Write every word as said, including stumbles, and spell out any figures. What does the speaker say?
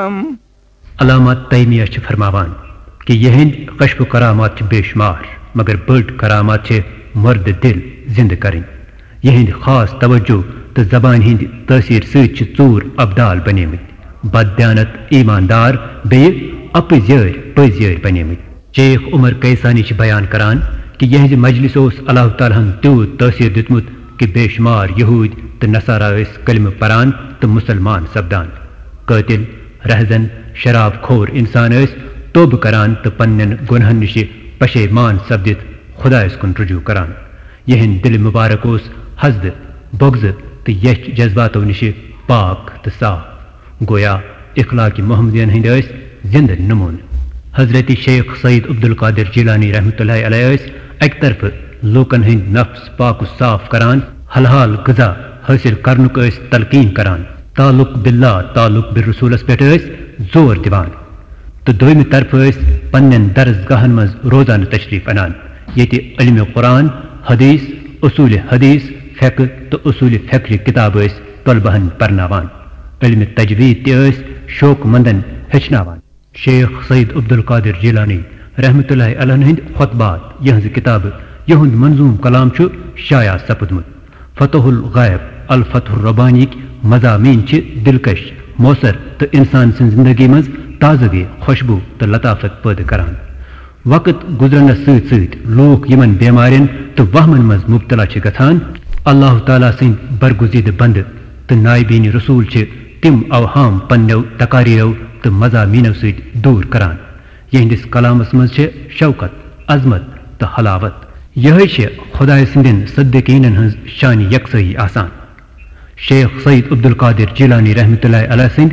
کرم. علامات تیمیہ چھ فرماوان کہ یہند کشف و کرامات بے شمار مگر بڑ کرامات چھ مرد دل زند کریں. یہند خاص توجہ تو زبان ہند تاثیر ست ژور ابدال بنیمت بد دیانت ایماندار بیہ اپز یار پز یار بنیمت. شیخ عمر کیسانی چھ بیان کران کہ یہند مجلس اس اللہ تعالیٰ ہن تیوت تاثیر دتمت کہ بے شمار یہود تو نصارہ اس کلمہ پران تو مسلمان سپدان. قاتل رہزن شراب کھور انسان اس توبہ کران تو پنن گنہن نش پشیمان سپدت خدا اس کن رجوع کران. یہند دل مبارک اس حسد بغض تو یچ جذباتو نش پاک تو صاف گویا اخلاق محمدین ہند اس زند نمون. حضرت شیخ سید عبد القادر جیلانی رحمۃ اللہ علیہ اس ایک طرف لوکن ہند نفس پاک و صاف کران حلال غذا حاصل کرنک اس تلقین کران تعلق باللہ تعلق بالرسولس پہ اس زور دیوان تو دویمہ طرف اس پنن درس گاہن مز روزانہ تشریف انان یت علم قرآن حدیث اصول حدیث فقہ تو اصول فقہ کتاب اس طلبہن پرناوان. علم تجوید تہ اس شوق مندن ہچناوان. شیخ سید عبد القادر جیلانی رحمۃ اللہ علیہ ہند خطبات یہز کتاب یہند منظوم کلام چھ شائع سپدمت. فتح الغیب الفتح الربانی مضامین چھ دلکش موثر تو انسان سن زندگی مز تازگی خوشبو تو لطافت پیدا کران. وقت گزرنس ست ست لوک یمن بیمارین تو وہمن مز مبتلا چھ گژھان اللہ تعالیٰ سند برگزید بند تو نائبین رسول چھ تم اوہام پنو تقاریرو تو مضامینو ست دور کران. یہندس کلامس مز چھ شوکت عظمت تو حلاوت. یہ خدا سندین صدقینن ہز شان یکسائی آسان. شیخ سید عبد القادر جیلانی رحمۃ اللہ علیہ سند